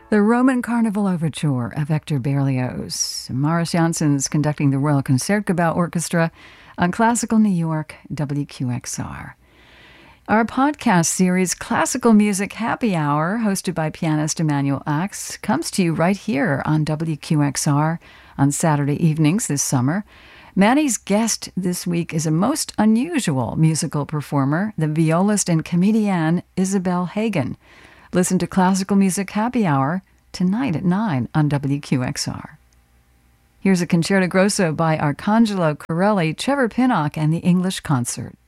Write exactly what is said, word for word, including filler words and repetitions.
The Roman Carnival Overture of Hector Berlioz. Maurice Janssens conducting the Royal Concertgebouw Orchestra on Classical New York, W Q X R. Our podcast series, Classical Music Happy Hour, hosted by pianist Emanuel Ax, comes to you right here on W Q X R on Saturday evenings this summer. Manny's guest this week is a most unusual musical performer, the violist and comedienne Isabelle Hagen. Listen to Classical Music Happy Hour tonight at nine on W Q X R. Here's a concerto grosso by Arcangelo Corelli, Trevor Pinnock, and the English Concert.